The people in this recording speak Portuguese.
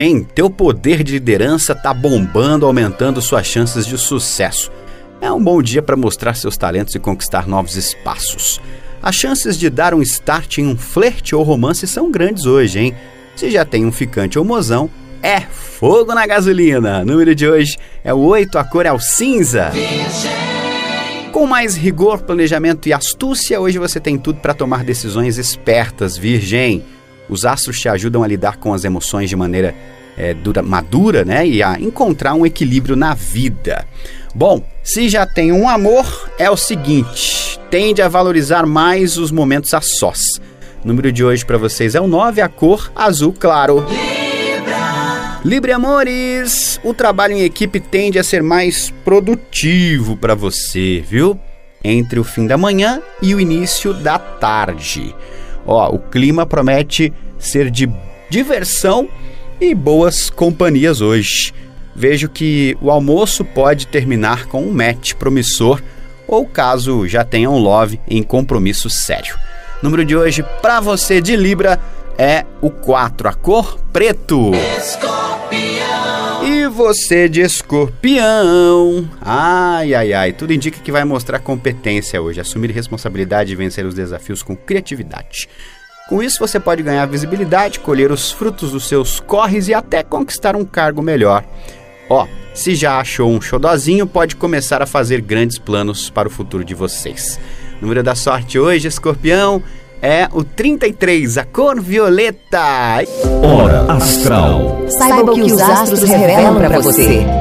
Teu poder de liderança tá bombando, aumentando suas chances de sucesso. É um bom dia para mostrar seus talentos e conquistar novos espaços. As chances de dar um start em um flerte ou romance são grandes hoje, hein? Se já tem um ficante ou mozão, é fogo na gasolina. O número de hoje é o 8, a cor é o cinza. Com mais rigor, planejamento e astúcia, hoje você tem tudo para tomar decisões espertas, Virgem. Os astros te ajudam a lidar com as emoções de maneira madura, né? E a encontrar um equilíbrio na vida. Bom, se já tem um amor, é o seguinte: tende a valorizar mais os momentos a sós. O número de hoje para vocês é o 9, a cor azul claro. Libra amores, o trabalho em equipe tende a ser mais produtivo para você, viu? Entre o fim da manhã e o início da tarde. O clima promete ser de diversão e boas companhias hoje. Vejo que o almoço pode terminar com um match promissor ou caso já tenha um love em compromisso sério. O número de hoje para você de Libra é o 4, a cor preto. Escorpião. E você de Escorpião? Ai, tudo indica que vai mostrar competência hoje, assumir responsabilidade e vencer os desafios com criatividade. Com isso você pode ganhar visibilidade, colher os frutos dos seus corres e até conquistar um cargo melhor. Se já achou um xodozinho, pode começar a fazer grandes planos para o futuro de vocês. O número da sorte hoje, Escorpião, é o 33, a cor violeta. Hora Astral. Saiba o que os astros revelam para você.